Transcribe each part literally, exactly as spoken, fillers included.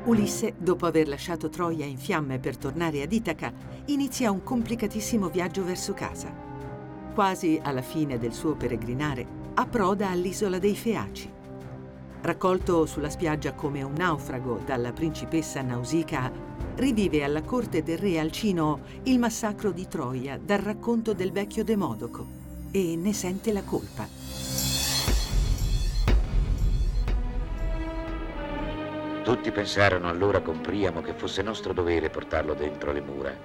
Ulisse, dopo aver lasciato Troia in fiamme per tornare ad Itaca, inizia un complicatissimo viaggio verso casa. Quasi alla fine del suo peregrinare, approda all'isola dei Feaci. Raccolto sulla spiaggia come un naufrago dalla principessa Nausicaa, rivive alla corte del re Alcino il massacro di Troia dal racconto del vecchio Demodoco e ne sente la colpa. Tutti pensarono allora con Priamo che fosse nostro dovere portarlo dentro le mura.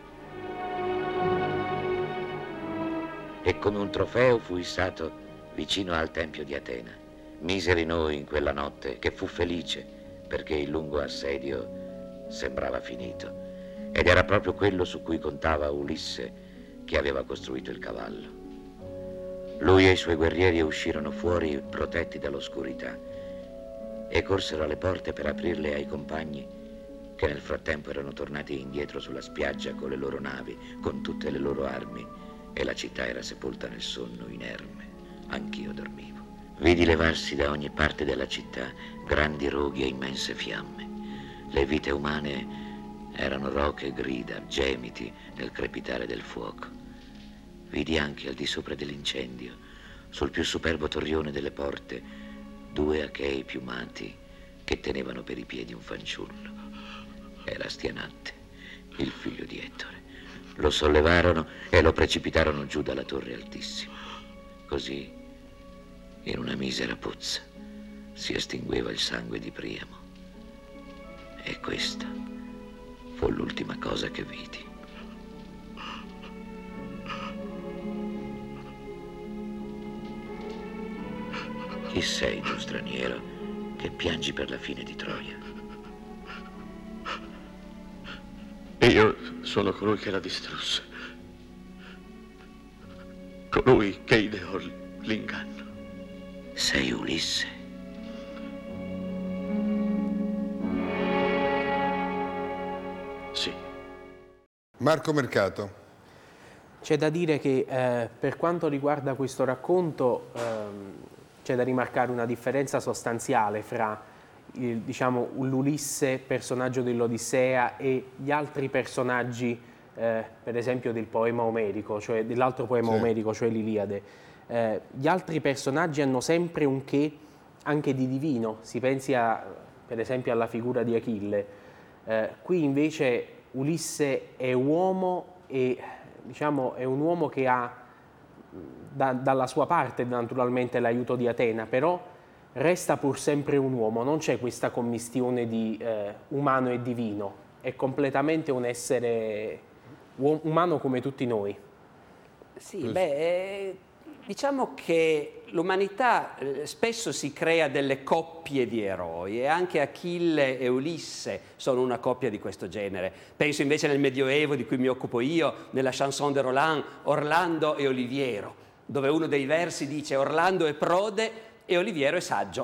E come un trofeo fu issato vicino al tempio di Atena. Miseri noi in quella notte, che fu felice, perché il lungo assedio sembrava finito. Ed era proprio quello su cui contava Ulisse, che aveva costruito il cavallo. Lui e i suoi guerrieri uscirono fuori protetti dall'oscurità e corsero alle porte per aprirle ai compagni, che nel frattempo erano tornati indietro sulla spiaggia con le loro navi, con tutte le loro armi, e la città era sepolta nel sonno inerme. Anch'io dormivo. Vidi levarsi da ogni parte della città grandi roghi e immense fiamme. Le vite umane erano roche e grida, gemiti nel crepitare del fuoco. Vidi anche al di sopra dell'incendio, sul più superbo torrione delle porte, due achei piumati che tenevano per i piedi un fanciullo. Era Astianate, il figlio di Ettore. Lo sollevarono e lo precipitarono giù dalla torre altissima. Così, in una misera pozza, si estingueva il sangue di Priamo. E questa fu l'ultima cosa che vidi. Chi sei tu, straniero, che piangi per la fine di Troia? Io sono colui che la distrusse. Colui che ideò l'inganno. Sei Ulisse? Sì. Marco Mercato. C'è da dire che eh, per quanto riguarda questo racconto ehm, c'è da rimarcare una differenza sostanziale fra il, diciamo, l'Ulisse, personaggio dell'Odissea, e gli altri personaggi, eh, per esempio del poema omerico, cioè dell'altro poema sì. omerico, cioè l'Iliade. Eh, gli altri personaggi hanno sempre un che anche di divino, si pensi a, per esempio alla figura di Achille. Eh, qui invece Ulisse è uomo e diciamo è un uomo che ha da, dalla sua parte naturalmente l'aiuto di Atena, però resta pur sempre un uomo, non c'è questa commistione di eh, umano e divino, è completamente un essere umano come tutti noi. Sì, beh, eh, diciamo che l'umanità eh, spesso si crea delle coppie di eroi e anche Achille e Ulisse sono una coppia di questo genere. Penso invece nel Medioevo, di cui mi occupo io, nella Chanson de Roland, Orlando e Oliviero, dove uno dei versi dice Orlando è prode e Oliviero è saggio.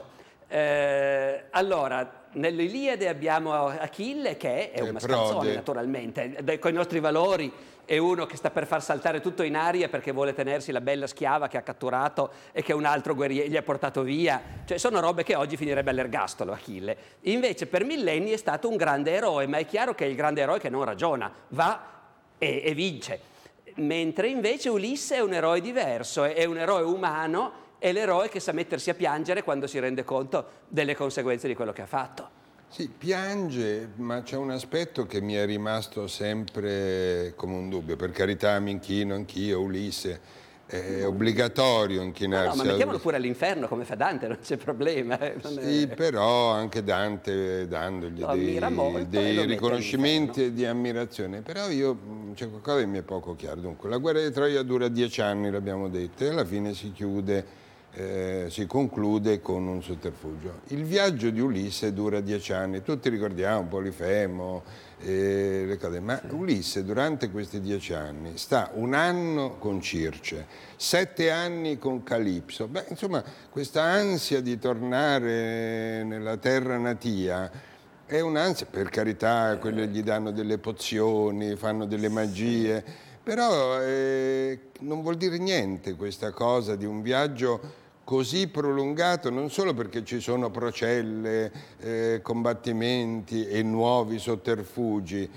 Eh, allora, nell'Iliade abbiamo Achille che è un mascalzone naturalmente, con i nostri valori è uno che sta per far saltare tutto in aria perché vuole tenersi la bella schiava che ha catturato e che un altro guerriero gli ha portato via. Cioè sono robe che oggi finirebbe all'ergastolo Achille. Invece per millenni è stato un grande eroe, ma è chiaro che è il grande eroe che non ragiona, va e, e vince. Mentre invece Ulisse è un eroe diverso, è un eroe umano, è l'eroe che sa mettersi a piangere quando si rende conto delle conseguenze di quello che ha fatto. Sì, piange, ma c'è un aspetto che mi è rimasto sempre come un dubbio. Per carità, mi inchino anch'io, Ulisse, è obbligatorio inchinarsi. No, no, ma mettiamolo pure all'inferno come fa Dante, non c'è problema. Non sì, è... però anche Dante dandogli lo dei, dei riconoscimenti e di ammirazione. Però io c'è qualcosa che mi è poco chiaro. Dunque, la guerra di Troia dura dieci anni, l'abbiamo detto, e alla fine si chiude. Eh, si conclude con un sotterfugio. Il viaggio di Ulisse dura dieci anni, tutti ricordiamo Polifemo, eh, le cose, ma sì. Ulisse durante questi dieci anni sta un anno con Circe, sette anni con Calipso. Beh, insomma, questa ansia di tornare nella terra natia è un'ansia, per carità, quelli gli danno delle pozioni, fanno delle magie, però eh, non vuol dire niente questa cosa di un viaggio così prolungato, non solo perché ci sono procelle, eh, combattimenti e nuovi sotterfugi,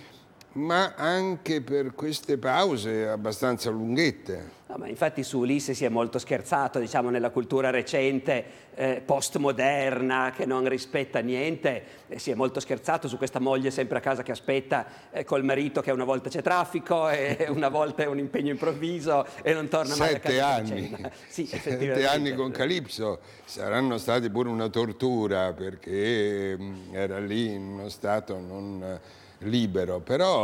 ma anche per queste pause abbastanza lunghette. No, ma infatti su Ulisse si è molto scherzato, diciamo, nella cultura recente, eh, postmoderna, che non rispetta niente, eh, si è molto scherzato su questa moglie sempre a casa che aspetta eh, col marito che una volta c'è traffico e una volta è un impegno improvviso e non torna mai a casa. Sette anni, sì, sette anni con Calipso saranno stati pure una tortura perché era lì in uno stato non libero,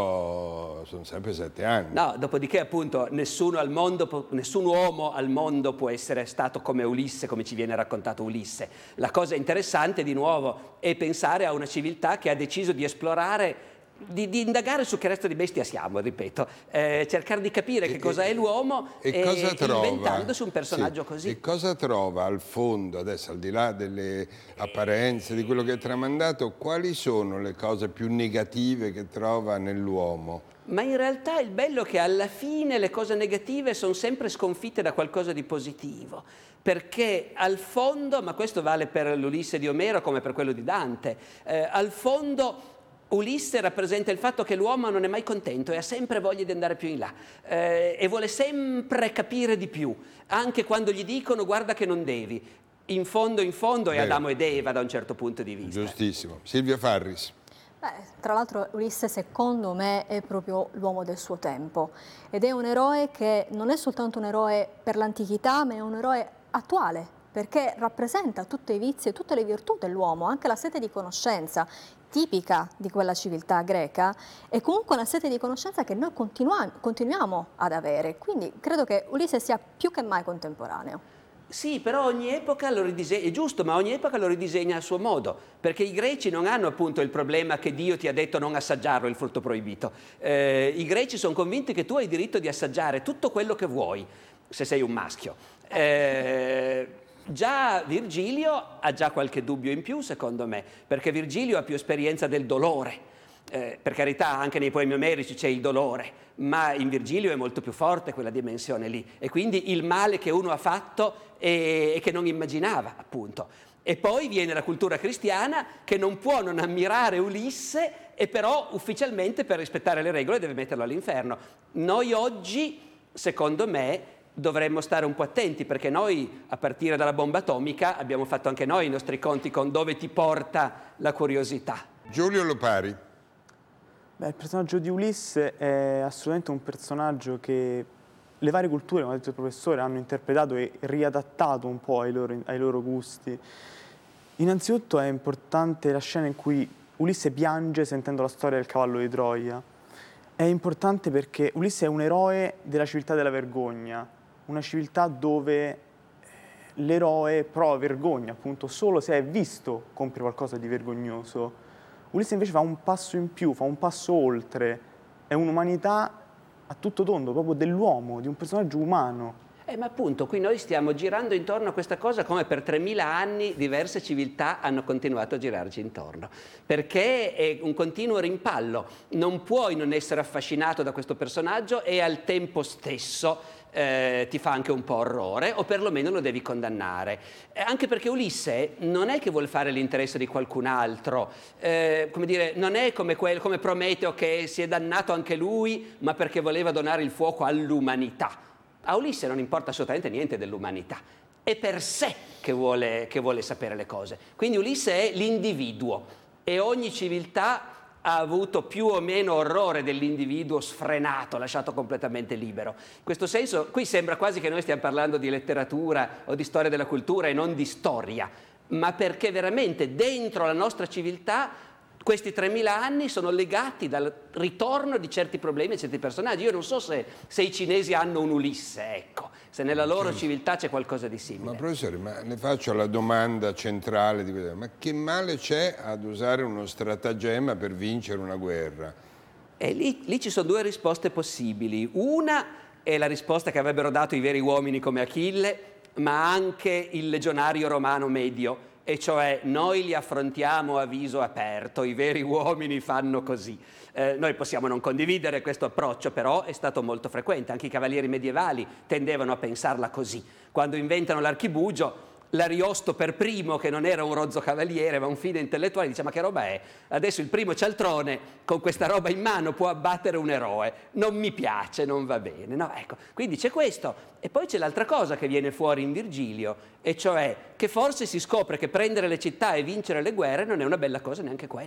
però sono sempre sette anni. No, dopodiché appunto nessuno al mondo, nessun uomo al mondo può essere stato come Ulisse, come ci viene raccontato Ulisse. La cosa interessante di nuovo è pensare a una civiltà che ha deciso di esplorare, di, di indagare su che razza di bestia siamo, ripeto, eh, cercare di capire e, che cosa è l'uomo e, e, cosa trova, inventandosi un personaggio sì, così. E cosa trova al fondo, adesso al di là delle apparenze, di quello che è tramandato, quali sono le cose più negative che trova nell'uomo? Ma in realtà il bello è che alla fine le cose negative sono sempre sconfitte da qualcosa di positivo, perché al fondo, ma questo vale per l'Ulisse di Omero come per quello di Dante, eh, al fondo Ulisse rappresenta il fatto che l'uomo non è mai contento e ha sempre voglia di andare più in là eh, e vuole sempre capire di più, anche quando gli dicono guarda che non devi. In fondo, in fondo è Adamo ed Eva da un certo punto di vista. Giustissimo. Silvia Farris. Beh, tra l'altro Ulisse secondo me è proprio l'uomo del suo tempo ed è un eroe che non è soltanto un eroe per l'antichità, ma è un eroe attuale, perché rappresenta tutti i vizi e tutte le virtù dell'uomo, anche la sete di conoscenza tipica di quella civiltà greca, è comunque una sete di conoscenza che noi continuiamo, continuiamo ad avere, quindi credo che Ulisse sia più che mai contemporaneo. Sì, però ogni epoca lo ridisegna, è giusto, ma ogni epoca lo ridisegna a suo modo, perché i greci non hanno appunto il problema che Dio ti ha detto non assaggiarlo, il frutto proibito. Eh, I greci sono convinti che tu hai diritto di assaggiare tutto quello che vuoi, se sei un maschio. Eh, Già Virgilio ha già qualche dubbio in più, secondo me, perché Virgilio ha più esperienza del dolore. Eh, per carità, anche nei poemi omerici c'è il dolore, ma in Virgilio è molto più forte quella dimensione lì. E quindi il male che uno ha fatto e, e che non immaginava, appunto. E poi viene la cultura cristiana che non può non ammirare Ulisse e però ufficialmente per rispettare le regole deve metterlo all'inferno. Noi oggi, secondo me, dovremmo stare un po' attenti perché noi, a partire dalla bomba atomica, abbiamo fatto anche noi i nostri conti con dove ti porta la curiosità. Giulio Lopari. Beh, il personaggio di Ulisse è assolutamente un personaggio che le varie culture, come ha detto il professore, hanno interpretato e riadattato un po' ai loro, ai loro gusti. Innanzitutto è importante la scena in cui Ulisse piange sentendo la storia del cavallo di Troia. È importante perché Ulisse è un eroe della civiltà della vergogna, una civiltà dove l'eroe prova vergogna, appunto, solo se è visto compiere qualcosa di vergognoso. Ulisse invece fa un passo in più, fa un passo oltre, è un'umanità a tutto tondo, proprio dell'uomo, di un personaggio umano. Eh, ma appunto, qui noi stiamo girando intorno a questa cosa come per tremila anni diverse civiltà hanno continuato a girarci intorno, perché è un continuo rimpallo, non puoi non essere affascinato da questo personaggio e al tempo stesso eh, ti fa anche un po' orrore o perlomeno lo devi condannare, eh, anche perché Ulisse non è che vuole fare l'interesse di qualcun altro, eh, come dire, non è come, quel, come Prometeo che si è dannato anche lui ma perché voleva donare il fuoco all'umanità. A Ulisse non importa assolutamente niente dell'umanità, è per sé che vuole, che vuole sapere le cose. Quindi Ulisse è l'individuo e ogni civiltà ha avuto più o meno orrore dell'individuo sfrenato, lasciato completamente libero. In questo senso, qui sembra quasi che noi stiamo parlando di letteratura o di storia della cultura e non di storia, ma perché veramente dentro la nostra civiltà questi tremila anni sono legati dal ritorno di certi problemi e certi personaggi. Io non so se, se i cinesi hanno un Ulisse, ecco, se nella loro civiltà c'è qualcosa di simile. Ma professore, ma le faccio la domanda centrale di questa, ma che male c'è ad usare uno stratagemma per vincere una guerra? E lì, lì ci sono due risposte possibili. Una è la risposta che avrebbero dato i veri uomini come Achille, ma anche il legionario romano medio, e cioè noi li affrontiamo a viso aperto, i veri uomini fanno così. Eh, noi possiamo non condividere questo approccio, però è stato molto frequente, anche i cavalieri medievali tendevano a pensarla così. Quando inventano l'archibugio, l'Ariosto per primo, che non era un rozzo cavaliere ma un fine intellettuale, dice: ma che roba è? Adesso il primo cialtrone con questa roba in mano può abbattere un eroe, non mi piace, non va bene, no? Ecco, quindi c'è questo. E poi c'è l'altra cosa che viene fuori in Virgilio, e cioè che forse si scopre che prendere le città e vincere le guerre non è una bella cosa neanche quella.